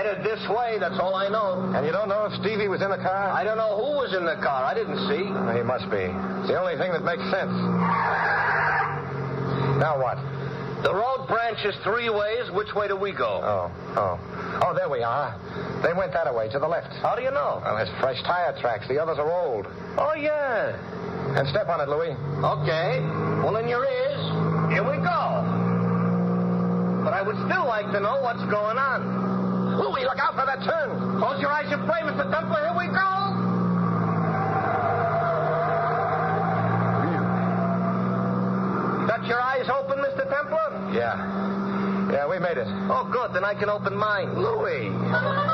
Headed this way, that's all I know. And you don't know if Stevie was in the car? I don't know who was in the car. I didn't see. He must be. It's the only thing that makes sense. Now what? The road branches 3 ways. Which way do we go? Oh, there we are. They went that way, to the left. How do you know? Well, there's fresh tire tracks. The others are old. Oh, yeah. And step on it, Louis. Okay. Well, in your ears. Here we go. But I would still like to know what's going on. Louis, look out for that turn. Close your eyes and pray, Mr. Templar. Here we go. Got your eyes open, Mr. Templar? Yeah, we made it. Oh, good. Then I can open mine. Louis.